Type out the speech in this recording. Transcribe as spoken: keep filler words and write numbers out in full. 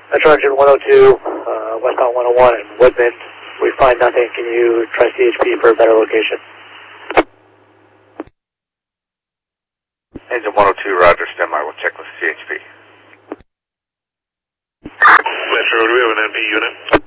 Metro Engine one oh two, uh, westbound one oh one in Woodman. We find nothing. Can you try C H P for a better location? Engine one oh two, Roger, stand by. We'll check with C H P. Metro, do we have an M P unit?